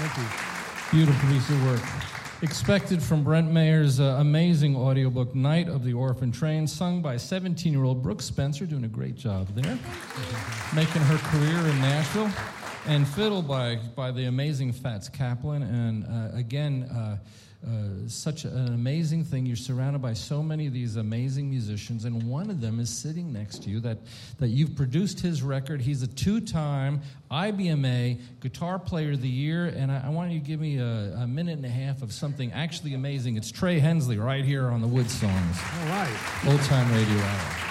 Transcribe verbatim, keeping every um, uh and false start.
Thank you. Beautiful piece of work. Expected from Brent Mayer's uh, amazing audiobook, Night of the Orphan Train, sung by seventeen-year-old Brooke Spencer, doing a great job there, making her career in Nashville, and fiddle by, by the amazing Fats Kaplan. And uh, again, uh, uh, such an amazing thing. You're surrounded by so many of these amazing musicians, and one of them is sitting next to you that, that you've produced his record. He's a two-time I B M A Guitar Player of the Year, and I, I want you to give me a, a minute and a half of something actually amazing. It's Trey Hensley right here on the Wood Songs. All right. Old Time Radio Hour.